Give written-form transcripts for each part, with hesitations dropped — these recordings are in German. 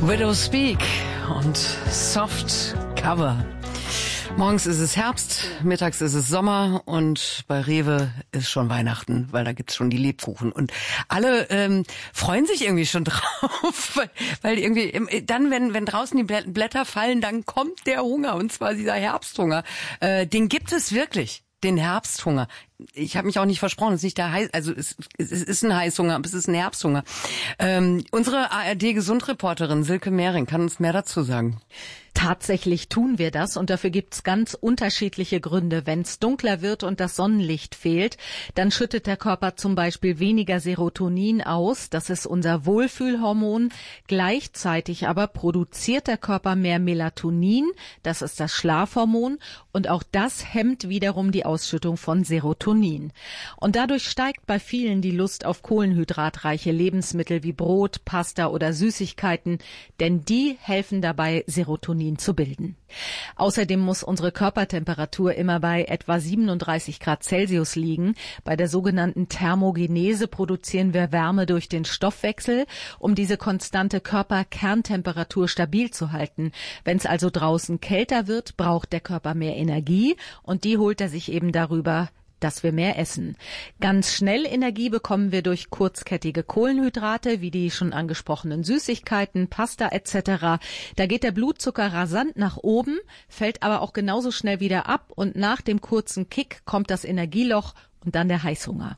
Widow Speak und Soft Cover. Morgens ist es Herbst, mittags ist es Sommer und bei Rewe ist schon Weihnachten, weil da gibt's schon die Lebkuchen. Und alle freuen sich irgendwie schon drauf, weil irgendwie dann, wenn draußen die Blätter fallen, dann kommt der Hunger, und zwar dieser Herbsthunger. Den gibt es wirklich. Den Herbsthunger. Ich habe mich auch nicht versprochen, es ist nicht der es ist ein Heißhunger, aber es ist ein Herbsthunger. Unsere ARD-Gesundreporterin Silke Mehring kann uns mehr dazu sagen. Tatsächlich tun wir das, und dafür gibt's ganz unterschiedliche Gründe. Wenn es dunkler wird und das Sonnenlicht fehlt, dann schüttet der Körper zum Beispiel weniger Serotonin aus. Das ist unser Wohlfühlhormon. Gleichzeitig aber produziert der Körper mehr Melatonin. Das ist das Schlafhormon. Und auch das hemmt wiederum die Ausschüttung von Serotonin. Und dadurch steigt bei vielen die Lust auf kohlenhydratreiche Lebensmittel wie Brot, Pasta oder Süßigkeiten, denn die helfen dabei, Serotonin zu bilden. Außerdem muss unsere Körpertemperatur immer bei etwa 37 Grad Celsius liegen. Bei der sogenannten Thermogenese produzieren wir Wärme durch den Stoffwechsel, um diese konstante Körperkerntemperatur stabil zu halten. Wenn es also draußen kälter wird, braucht der Körper mehr Energie, und die holt er sich eben darüber, dass wir mehr essen. Ganz schnell Energie bekommen wir durch kurzkettige Kohlenhydrate, wie die schon angesprochenen Süßigkeiten, Pasta etc. Da geht der Blutzucker rasant nach oben, fällt aber auch genauso schnell wieder ab, und nach dem kurzen Kick kommt das Energieloch und dann der Heißhunger.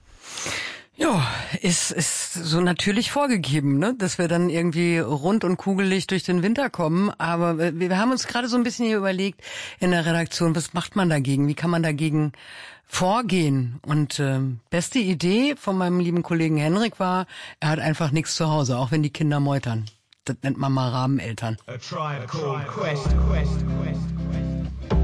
Ja, ist so natürlich vorgegeben, ne, dass wir dann irgendwie rund und kugelig durch den Winter kommen. Aber wir haben uns gerade so ein bisschen hier überlegt in der Redaktion, was macht man dagegen? Wie kann man dagegen vorgehen? Und beste Idee von meinem lieben Kollegen Henrik war, er hat einfach nichts zu Hause, auch wenn die Kinder meutern. Das nennt man mal Rabeneltern. A Tribe Called Quest.